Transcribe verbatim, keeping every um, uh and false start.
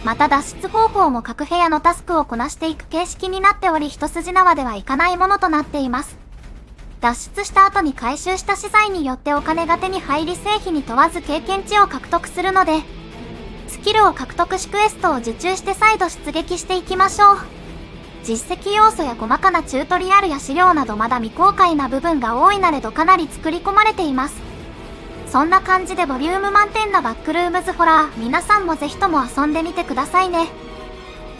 また脱出方法も各部屋のタスクをこなしていく形式になっており、一筋縄ではいかないものとなっています。脱出した後に回収した資材によってお金が手に入り、成否に問わず経験値を獲得するので、スキルを獲得しクエストを受注して再度出撃していきましょう。実績要素や細かなチュートリアルや資料などまだ未公開な部分が多いなれどかなり作り込まれています。そんな感じでボリューム満点なバックルームズホラー、皆さんもぜひとも遊んでみてくださいね。